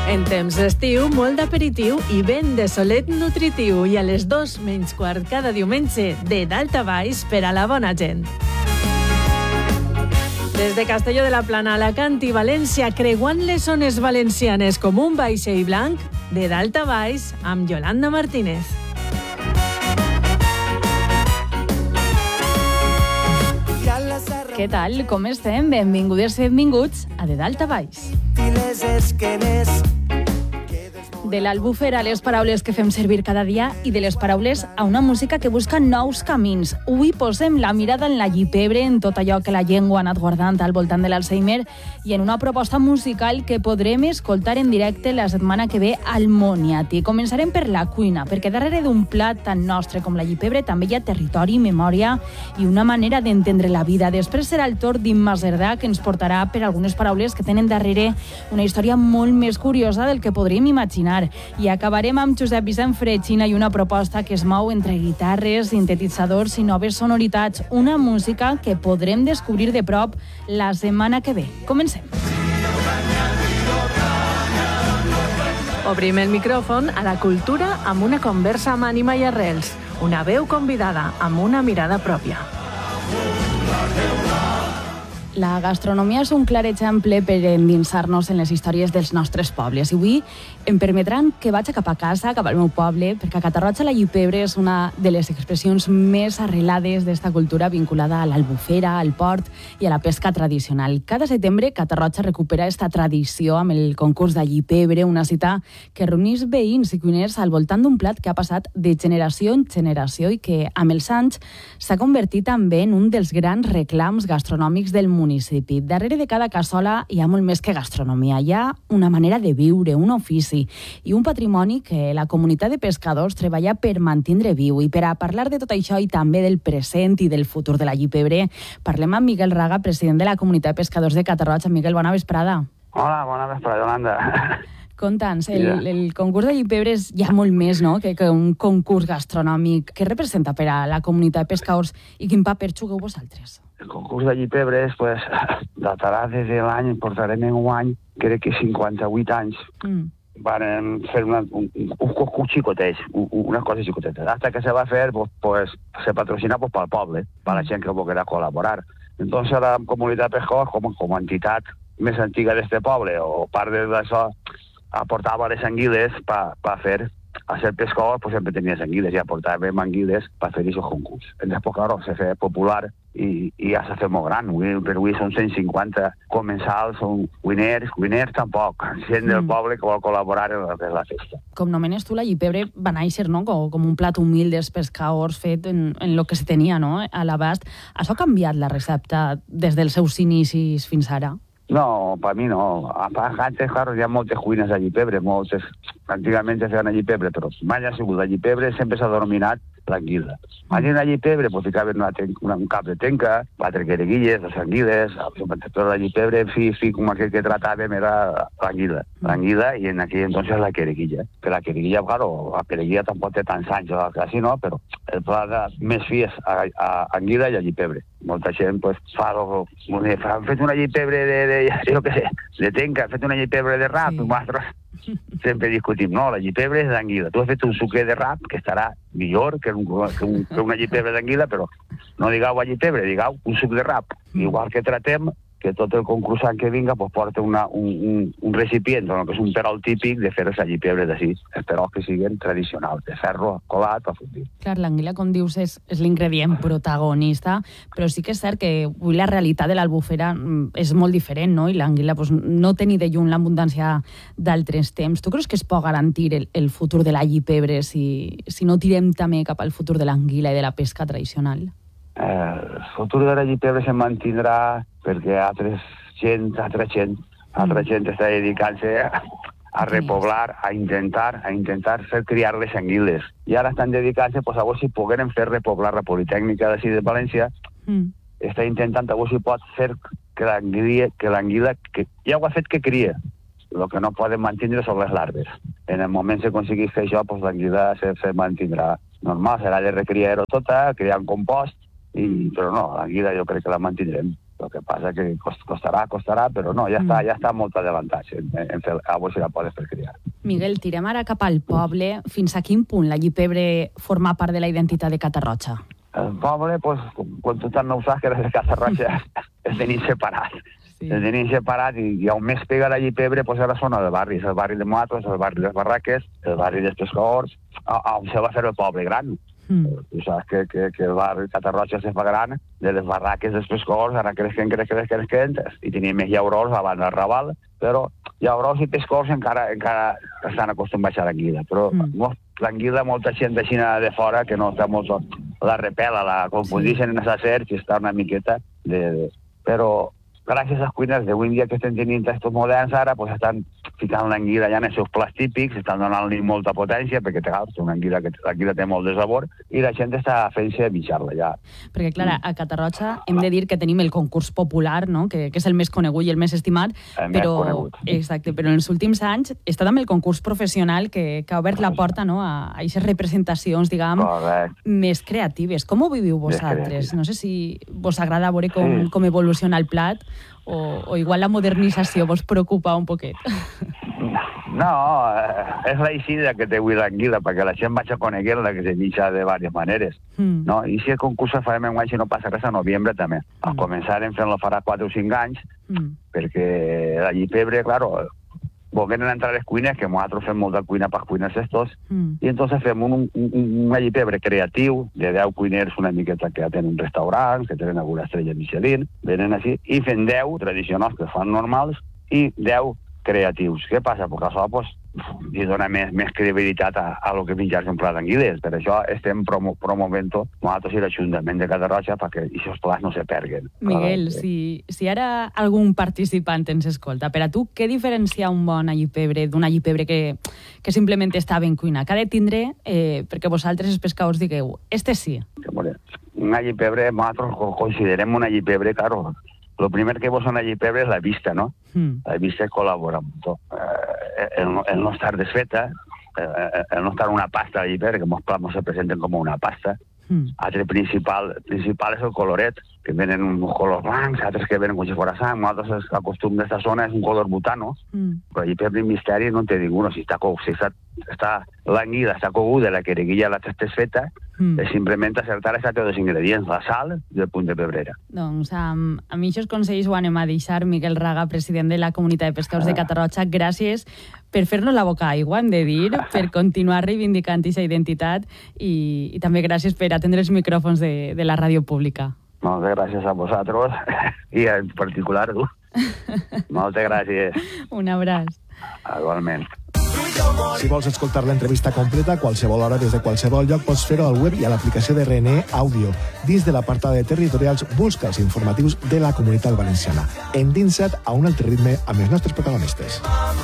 En temps d'estiu, molt d'aperitiu i vent de solet nutritiu. I a les 2:15 cada diumenge, de dalt a baix per a la bona gent. Des de Castelló de la Plana, Alacant i València, creuant les zones valencianes com un vaixell blanc, de dalt a baix, amb Yolanda Martínez. Què tal? Com estem? Benvingudes i benvinguts a De Dalt a Baix. De l'Albufera a les paraules que fem servir cada dia i de les paraules a una música que busca nous camins. Avui posem la mirada en la llipebre, en tot allò que la llengua ha anat guardant al voltant de l'Alzheimer i en una proposta musical que podrem escoltar en directe la setmana que ve al Moniati. Començarem per la cuina, perquè darrere d'un plat tan nostre com la llipebre també hi ha territori, memòria i una manera d'entendre la vida. Després serà el torn d'Imma Cerdà, que ens portarà per algunes paraules que tenen darrere una història molt més curiosa del que podríem imaginar. I acabarem amb Josep Vicent Freixina i una proposta que es mou entre guitarres, sintetitzadors i noves sonoritats. Una música que podrem descobrir de prop la setmana que ve. Comencem. Obrim el micròfon a la cultura amb una conversa amb ànima i arrels. Una veu convidada amb una mirada pròpia. La gastronomia és un clar exemple per endinsar-nos en les històries dels nostres pobles. I avui em permetran que vaig cap a casa, cap al meu poble, perquè a Catarroja la llipebre és una de les expressions més arrelades d'esta cultura vinculada a l'albufera, al port i a la pesca tradicional. Cada setembre Catarroja recupera esta tradició amb el concurs de llipebre, una cita que reunís veïns i cuiners al voltant d'un plat que ha passat de generació en generació i que, amb els anys, s'ha convertit també en un dels grans reclams gastronòmics del municipi. Darrere de cada cassola hi ha molt més que gastronomia. Hi ha una manera de viure, un ofici i un patrimoni que la comunitat de pescadors treballa per mantindre viu. I per a parlar de tot això i també del present i del futur de la llipebre, parlem amb Miguel Raga, president de la comunitat de pescadors de Catarroja. Miguel, bona vesprada. Hola, bona vesprada, Yolanda. Conta'ns, el concurs de llipebre és ja molt més, no?, que un concurs gastronòmic. Què representa per a la comunitat de pescadors i quin paper jugueu vosaltres? El concurs de llipebres, pues, datarà des de l'any, portarem en un any, crec que 58 anys. Van fer un concurs xicotet, unes coses xicotetes. Hasta que se va fer, pues, se patrocina pues, pel poble, per la gent que volguera col·laborar. Entonces, la comunitat de pescadors, com a entitat més antiga d'este poble, o part d'això, aportava les anguiles per fer. A ser pescador, pues sempre tenies anguiles i aportàvem anguiles per fer aquests concurs. Després, claro, se feia popular i ja s'ha fet molt gran. Per avui són 150 comensals, són cuiners tampoc, gent del poble que vol col·laborar en la festa. Com nomenes tu, la llipebre va néixer, no?, com un plat humil dels pescadors fet en el que se tenia, no?, a l'abast. Això ha canviat la recepta des dels seus inicis fins ara? No, per mi no. Antes, claro, hi ha moltes cuines de llipebre, moltes. Antigament se feien a llipebre, però mai ha sigut la llipebre, sempre s'ha denominat l'anguila. Mai en la llipebre, pues ficaven un cap de tenca, 4 quereguilles, 2 anguiles, però la llipebre, en fi, com aquell que tratàvem era l'anguila. L'anguila i en aquell entonces la quereguilla. Que la quereguilla, claro, la quereguilla tampoc té tants anys, quasi no, però el plat més fi és a anguila i a llipebre. Molta gent, pues, han fet una llipebre de tenca, han fet una llipebre de rap, i nosaltres sempre discutim, no, la llipebre és d'anguila. Tu has fet un suquet de rap que estarà millor que una llipebre d'anguila, però no digueu a llipebre, digueu un suc de rap. Igual que tratem que tot el concursant que vinga pues, porta un recipient, no, que és un perol típic de fer la llipebre d'ací, els perols que siguin tradicionals, de ferro, colat o fundir. Clar, l'anguila, com dius, és l'ingredient protagonista, però sí que és cert que avui la realitat de l'Albufera és molt diferent, no? I l'anguila pues, no té ni de lluny l'abundància d'altres temps. Tu creus que es pot garantir el futur de la llipebre si no tirem també cap al futur de l'anguila i de la pesca tradicional? El futur de la llipebre se mantindrà perquè altra gent està dedicant-se a repoblar, a intentar fer criar les anguiles. I ara estan dedicant-se a veure si pogueren fer repoblar la Politècnica de València. Està intentant a veure si pot fer que l'anguila, que ja ho ha fet que cria. El que no poden mantenir són les larves. En el moment que s'aconseguís fer això, l'anguila se mantindrà normal. Serà de recriar-ho tota, crear un compost, però no, l'anguila jo crec que la mantindrem. Lo que passa que costarà, però no, ja està molt adelantat en fer, a veure si la podes fer criar. Miguel, tirem ara cap al poble. Fins a quin punt la llipebre forma part de la identitat de Catarroja? El poble, pues, quan tu tant no ho saps, que de Catarroja és tenim separat. Sí. El tenim separat i on més pega la llipebre, pues, ara són els barris. El barri de Moatos, el barri de les Barraques, el barri dels Pescadors, on se va fer el poble gran. Tu saps que el barri de Catarroja se fa gran, de les Barraques dels Pescadors, ara creixent, i tenim més llaurors abans del Raval, però llaurors i pescadors encara estan acostumats a l'anguila, però l'anguila molta gent de fora que no està molt... la repela, la confundixen en els cercs i està una miqueta però gràcies als cuiners d'avui dia que estem tenint estos moderns ara, pues estan ficant l'anguila ja en els seus plats típics, estan donant-li molta potència, perquè una anguila que l'anguila té molt de sabor, i la gent està fent-se a mitjar-la ja. Perquè, clar, a Catarroja hem de dir que tenim el concurs popular, no? que és el més conegut i el més estimat, exacte, però en els últims anys està també el concurs professional que ha obert la porta, no? a aquestes representacions, diguem, més creatives. Com ho viviu vosaltres? No sé si vos agrada veure com evoluciona el plat, o igual la modernització vos preocupa un poquet? No, és la eixida que té avui l'anguila, perquè la gent vaig a coneguer-la, que se mitja de diverses maneres. No? I si el concurs el farem enguany, si no passa res, a novembre també. Començarem fent-lo farà 4 o 5 anys, perquè la llipebre, clar, volgueren entrar les cuines, que nosaltres fem molta cuina per cuines estos, i entonces fem una llipebre creatiu de 10 cuiners una miqueta que tenen restaurants, que tenen alguna estrella Michelin, venen així, i fem 10 tradicionals que fan normals i 10 creatius. Què passa? Perquè això pues, li dona més credibilitat a lo que menjar-se un plat d'anguiles. Per això estem promovent-ho nosaltres i l'Ajuntament de Catarroja perquè aquests plats no se perguen. Miguel, si ara algun participant ens escolta, per a tu, què diferencia un bon allipebre d'una allipebre que simplement està ben cuinat? Que ha de tindre, perquè vosaltres els pescadors digueu, este sí. Un allipebre, nosaltres considerem un allipebre, claro, lo primer que vos una llipebre és la vista, no? La vista col·labora molt. El no estar desfeta, el no estar una pasta de llipebre, que molts plats se presenten com una pasta. Altre principal és el coloret, que venen uns colors blancs, altres que venen com si fos sang. Nosaltres, el costum d'esta zona és un color butano, però el llipebre misteri no en té ningú. Si està l'anguila, està coguda, la quereguilla la està feta, és simplement acertar els altres ingredients, la sal i el punt de pebrera. Doncs amb aquests consells ho anem a deixar. Miguel Raga, president de la Comunitat de Pescadors de Catarroja, gràcies per fer-nos la boca aigua, hem de dir, per continuar reivindicant aquesta identitat i també gràcies per atendre els micròfons de la ràdio pública. Moltes gràcies a vosaltres i en particular a tu. Moltes gràcies. Un abraç. Igualment. Si vols escoltar l'entrevista completa a qualsevol hora des de qualsevol lloc, pots fer-ho al web i a l'aplicació de RNE Àudio. Dins de l'apartat de territorials, busca els informatius de la Comunitat Valenciana. Endinsa't a un altre ritme amb els nostres protagonistes.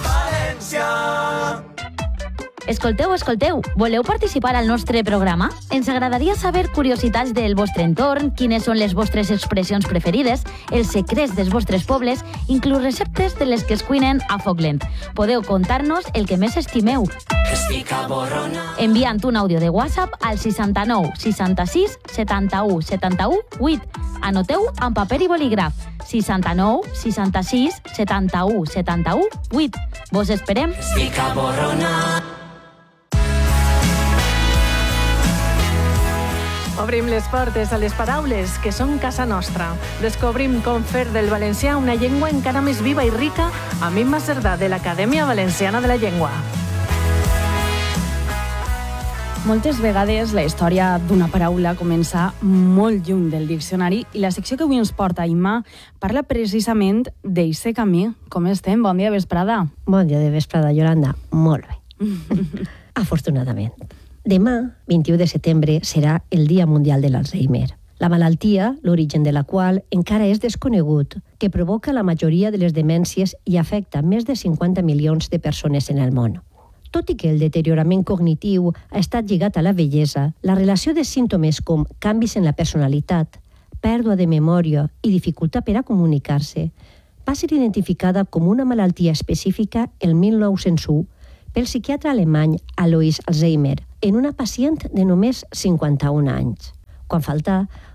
Escolteu, voleu participar al nostre programa? Ens agradaria saber curiositats del vostre entorn, quines són les vostres expressions preferides, els secrets dels vostres pobles, inclús receptes de les que es cuinen a foc lent. Podeu contar-nos el que més estimeu. Enviant un àudio de WhatsApp al 69 66 71 71 8. Anoteu amb paper i bolígraf. 69 66 71 71 8. Vos esperem. Obrim les portes a les paraules que són casa nostra. Descobrim com fer del valencià una llengua encara més viva i rica amb Imma Cerdà, de l'Acadèmia Valenciana de la Llengua. Moltes vegades la història d'una paraula comença molt lluny del diccionari i la secció que avui ens porta Imma parla precisament d'eixe camí. Com estem? Bon dia, vesprada. Bon dia de vesprada, Yolanda. Molt bé. Afortunadament. Demà, 21 de setembre, serà el Dia Mundial de l'Alzheimer. La malaltia, l'origen de la qual encara és desconegut, que provoca la majoria de les demències i afecta més de 50 milions de persones en el món. Tot i que el deteriorament cognitiu ha estat lligat a la vellesa, la relació de símptomes com canvis en la personalitat, pèrdua de memòria i dificultat per a comunicar-se va ser identificada com una malaltia específica el 1901 pel psiquiatre alemany Alois Alzheimer en una pacient de només 51 anys. Quan falta,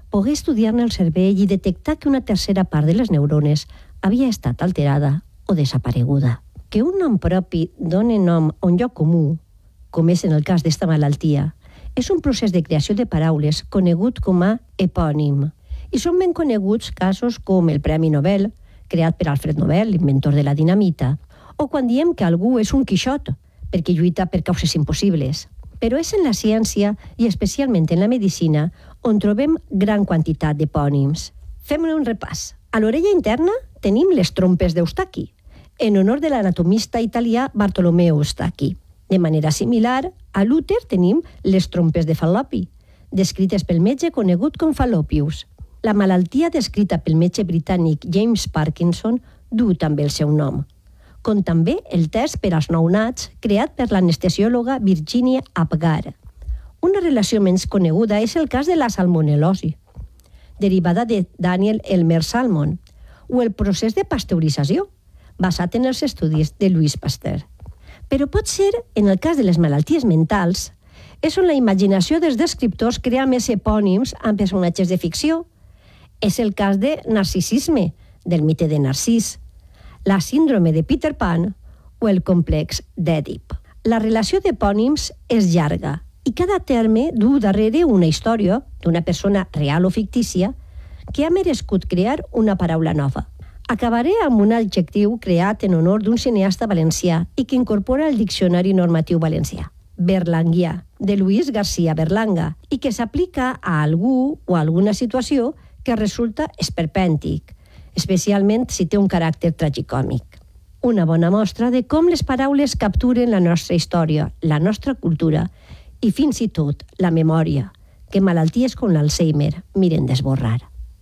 pogué estudiar-ne el cervell i detectar que una tercera part de les neurones havia estat alterada o desapareguda. Que un nom propi doni nom a un lloc comú, com és en el cas d'esta malaltia, és un procés de creació de paraules conegut com a epònim. I són ben coneguts casos com el Premi Nobel, creat per Alfred Nobel, l'inventor de la dinamita, o quan diem que algú és un Quixot, perquè lluita per causes impossibles. Però és en la ciència, i especialment en la medicina, on trobem gran quantitat d'epònims. Fem-ne un repàs. A l'orella interna tenim les trompes d'Eustaqui, en honor de l'anatomista italià Bartolomeo Eustaqui. De manera similar, a l'úter tenim les trompes de Fallopi, descrites pel metge conegut com Fallopius. La malaltia descrita pel metge britànic James Parkinson du també el seu nom, com també el test per als nounats creat per l'anestesiòloga Virginia Apgar. Una relació menys coneguda és el cas de la salmonel·losi, derivada de Daniel Elmer Salmon, o el procés de pasteurització, basat en els estudis de Louis Pasteur. Però pot ser, en el cas de les malalties mentals, és on la imaginació dels descriptors crea més epònims amb personatges de ficció. És el cas de narcisisme, del mite de Narcís, la síndrome de Peter Pan o el complex d'Èdip. La relació d'epònims és llarga i cada terme du darrere una història d'una persona real o fictícia que ha merescut crear una paraula nova. Acabaré amb un adjectiu creat en honor d'un cineasta valencià i que incorpora el Diccionari Normatiu Valencià, berlanguià, de Luis García Berlanga, i que s'aplica a algú o a alguna situació que resulta esperpèntic, especialment si té un caràcter tragicòmic. Una bona mostra de com les paraules capturen la nostra història, la nostra cultura i fins i tot la memòria, que malalties com l'Alzheimer miren d'esborrar.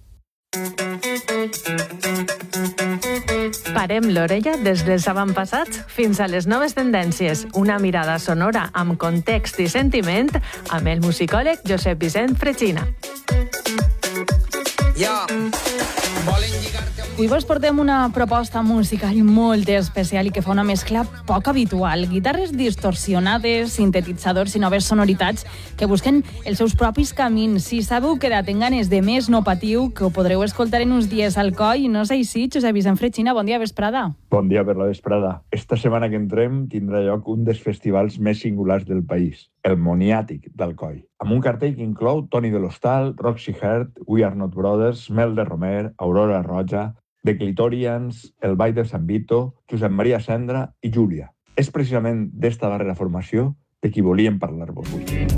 Parem l'orella des dels avantpassats fins a les noves tendències. Una mirada sonora amb context i sentiment amb el musicòleg Josep Vicent Fregina. Avui vos portem una proposta musical molt especial i que fa una mescla poc habitual. Guitarres distorsionades, sintetitzadors i noves sonoritats que busquen els seus propis camins. Si sabeu que ten ganes de més, no patiu, que ho podreu escoltar en uns dies al Coll. No sé si, Josep Vicent Fregina, bon dia, vesprada. Bon dia per la vesprada. Esta setmana que entrem tindrà lloc un dels festivals més singulars del país, el Moniàtic d'Alcoi, amb un cartell que inclou Toni de l'Hostal, Roxy Heart, We Are Not Brothers, Mel de Romer, Aurora Roja, The Clitorians, El Ball de San Vito, Josep Maria Cendra i Júlia. És precisament d'esta darrera formació de qui volíem parlar-vos avui.